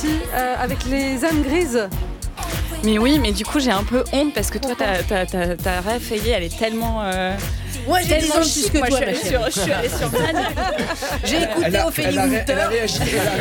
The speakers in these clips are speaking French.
aussi avec les âmes grises. Mais oui, mais du coup j'ai un peu honte parce que toi ta rêve Fayet, elle est tellement Moi j'ai tellement 10 ans de plus chic. que Moi toi, je suis allée sur Nadia. J'ai écouté Ophélie Winter. Elle a réagi.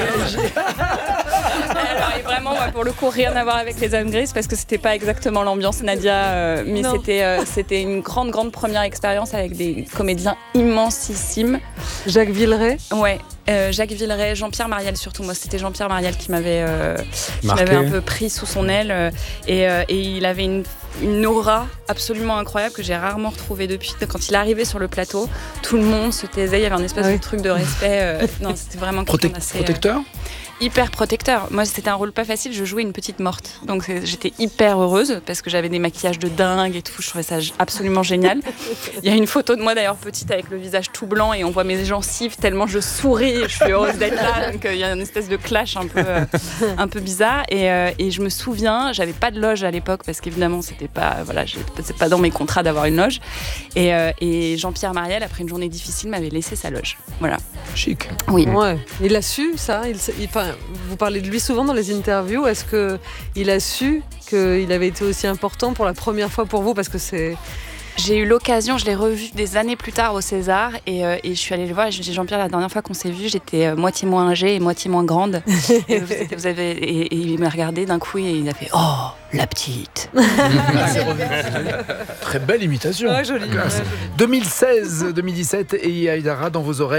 Alors et vraiment moi pour le coup rien à voir avec les âmes grises parce que c'était pas exactement l'ambiance Nadia, mais Non. c'était une grande première expérience avec des comédiens immensissimes. Jacques Villeray. Ouais. Jacques Villeray, Jean-Pierre Mariel surtout. Moi, c'était Jean-Pierre Mariel qui m'avait Marqué. un peu pris sous son aile. Et il avait une aura absolument incroyable que j'ai rarement retrouvée depuis. Quand il est arrivé sur le plateau, tout le monde se taisait. Il y avait un espèce de truc de respect. Non, c'était vraiment quelqu'un d'assez Protecteur. hyper protecteur. Moi, c'était un rôle pas facile. Je jouais une petite morte. Donc, j'étais hyper heureuse parce que j'avais des maquillages de dingue et tout. Je trouvais ça absolument génial. Il y a une photo de moi d'ailleurs petite avec le visage tout blanc et on voit mes gencives tellement je souris et je suis heureuse d'être là. Donc, il y a une espèce de clash un peu bizarre. Et je me souviens, j'avais pas de loge à l'époque parce qu'évidemment, c'était pas dans mes contrats d'avoir une loge. Et Jean-Pierre Mariel, après une journée difficile, m'avait laissé sa loge. Voilà. Chic. Oui. Ouais. Il a su ça. Vous parlez de lui souvent dans les interviews. Est-ce que il a su qu'il avait été aussi important pour la première fois pour vous parce que c'est. J'ai eu l'occasion, je l'ai revu des années plus tard au César et je suis allée le voir et je lui ai dit Jean-Pierre, la dernière fois qu'on s'est vu, j'étais moitié moins âgée et moitié moins grande. Et il m'a regardé d'un coup et il a fait « Oh, la petite !» Très belle imitation. Ouais, joli. 2016-2017 et Aïdara dans vos oreilles.